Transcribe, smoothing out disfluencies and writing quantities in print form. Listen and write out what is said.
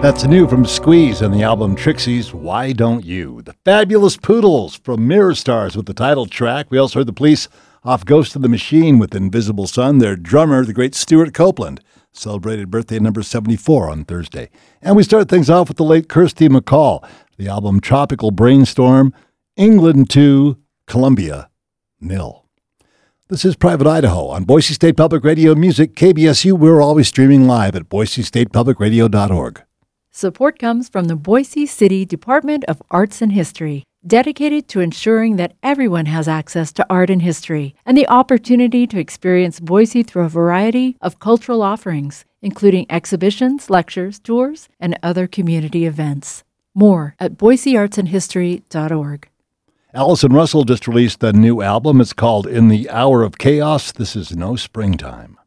That's new from Squeeze and the album Trixie's Why Don't You? The Fabulous Poodles from Mirror Stars with the title track. We also heard the Police off Ghost of the Machine with Invisible Sun. Their drummer, the great Stuart Copeland, celebrated birthday number 74 on Thursday. And we start things off with the late Kirsty MacColl. The album Tropical Brainstorm, England 2, Colombia 0. This is Private Idaho on Boise State Public Radio Music, KBSU. We're always streaming live at boisestatepublicradio.org. Support comes from the Boise City Department of Arts and History, dedicated to ensuring that everyone has access to art and history and the opportunity to experience Boise through a variety of cultural offerings, including exhibitions, lectures, tours, and other community events. More at boiseartsandhistory.org. Allison Russell just released a new album. It's called In the Hour of Chaos. This is No Springtime.